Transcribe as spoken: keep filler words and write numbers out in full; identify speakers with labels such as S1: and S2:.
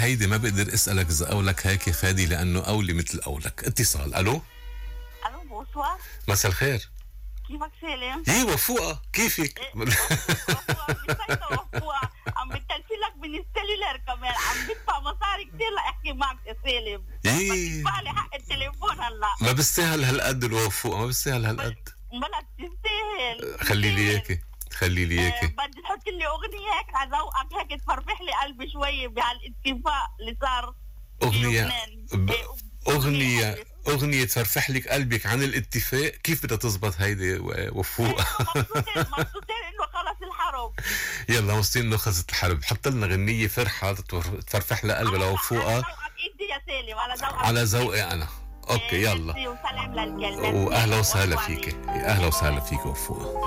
S1: هيدي ما بقدر اسالك اذا قولك هيك فادي لانه قولي مثل قولك. اتصال. الو.
S2: الو بونسوار.
S1: مساء الخير.
S2: كيفك سالم؟
S1: ايه وفوقه كيفك؟
S2: إيه، وفوقة وفوقة وفوقة. عم بتلفلك من السلولار كمان، عم بدفع مصاري كثير لاحكي معك يا سالم.
S1: ايه
S2: بدفع لي حق التليفون هلا.
S1: ما بستاهل هالقد الوفوقه، ما بستاهل هالقد.
S2: بلا تستاهل.
S1: خلي لي اياكي، خلي لي اياكي.
S2: بدي تحط لي اغنيه هيك على ذوقك، هيك تفرفح لي قلبي شوي بهالاتفاق اللي صار
S1: اغنيه ب...
S2: إيه،
S1: اغنيه اغنيه تفرفح لك قلبك عن الاتفاق. كيف بدها تزبط هيدي وفوق؟
S2: مبسوطين مبسوطين انه خلص الحرب.
S1: يلا مبسوطين انه خلصت الحرب. حط لنا غنيه فرحه تفرفح لها قلبها لوفوقها.
S2: على ذوقك انت يا سالم، على ذوقك.
S1: على ذوقي انا. اوكي يلا.
S2: وسلام للكل.
S1: واهلا وسهلا فيك، اهلا وسهلا فيك وفوقها.